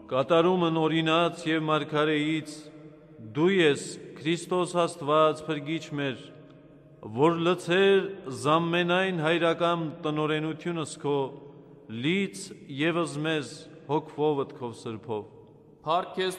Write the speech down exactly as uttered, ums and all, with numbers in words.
կատարումն օրինաց և մարգարեից, դու ես Քրիստոս Աստված փրկիչ մեր, որ լցեր զամմենայն հայրական տնօրենությունս քո, լից ևս մեզ հոգվովդ քո սրբով։ Փառք քեզ